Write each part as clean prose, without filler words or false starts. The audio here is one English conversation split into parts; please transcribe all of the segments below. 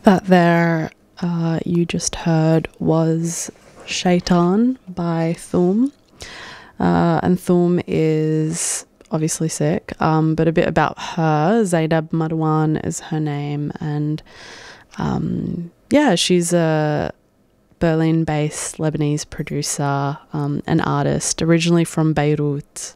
That there you just heard was Shaitan by Thum. And Thum is obviously sick, but a bit about her. Zainab Marwan is her name, and she's a Berlin-based Lebanese producer and artist, originally from Beirut.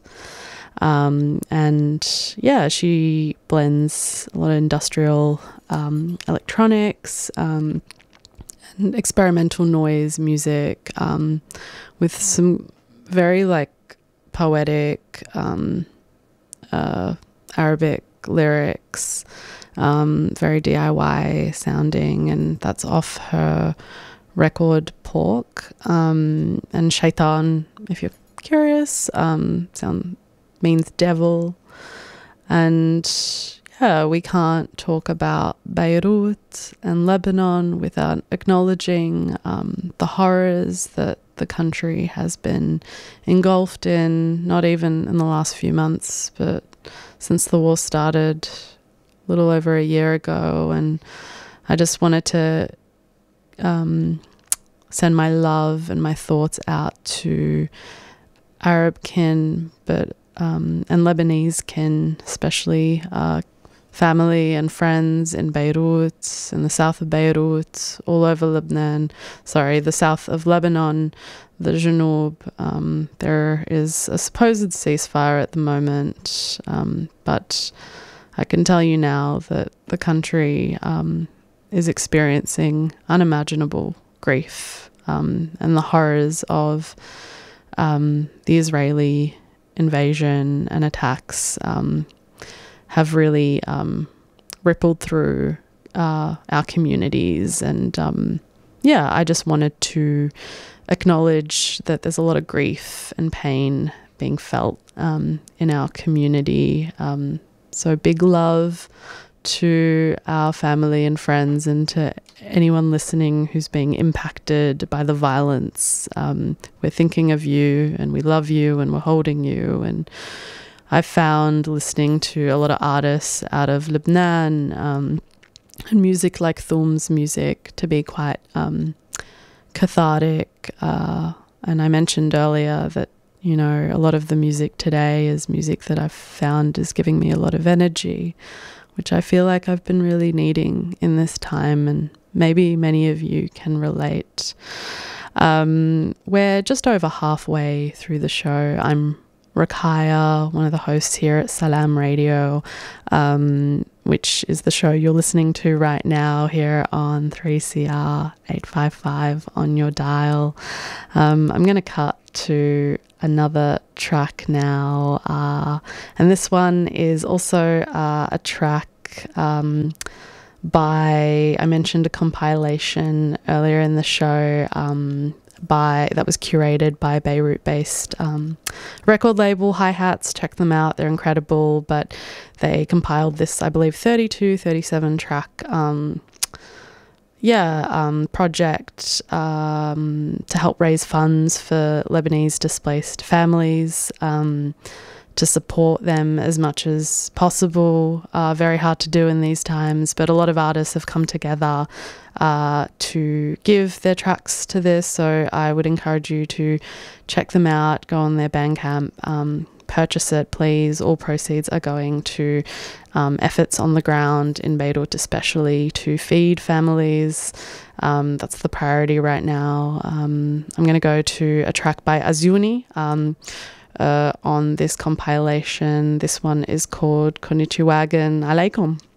She blends a lot of industrial electronics and experimental noise music with some very poetic Arabic lyrics, very DIY sounding, and that's off her record Pork. And Shaitan, if you're curious, means devil. And we can't talk about Beirut and Lebanon without acknowledging the horrors that the country has been engulfed in, not even in the last few months, but since the war started a little over a year ago. And I just wanted to send my love and my thoughts out to Arab kin, and Lebanese kin, especially family and friends in Beirut, in the south of Beirut, all over Lebanon. The south of Lebanon, the Junub. There is a supposed ceasefire at the moment, but I can tell you now that the country is experiencing unimaginable grief and the horrors of the Israeli invasion and attacks have really rippled through our communities. And I just wanted to acknowledge that there's a lot of grief and pain being felt in our community. So big love to our family and friends, and to anyone listening who's being impacted by the violence. We're thinking of you, and we love you, and we're holding you. And I found listening to a lot of artists out of Lebanon and music like Thum's music to be quite cathartic. And I mentioned earlier that, a lot of the music today is music that I've found is giving me a lot of energy, which I feel like I've been really needing in this time, and maybe many of you can relate. We're just over halfway through the show. I'm Rakaya, one of the hosts here at Salam Radio, which is the show you're listening to right now here on 3CR 855 on your dial. I'm going to cut to another track now, and this one is also a track by, I mentioned a compilation earlier in the show that was curated by Beirut-based record label Hi-Hats. Check them out, they're incredible. But they compiled this, I believe, 37 track project to help raise funds for Lebanese displaced families, to support them as much as possible. Very hard to do in these times, but a lot of artists have come together to give their tracks to this. So I would encourage you to check them out, go on their Bandcamp, purchase it, please. All proceeds are going to efforts on the ground in Beirut, especially to feed families. That's the priority right now. I'm going to go to a track by Azuni on this compilation. This one is called Konnichiwagan Alaikum.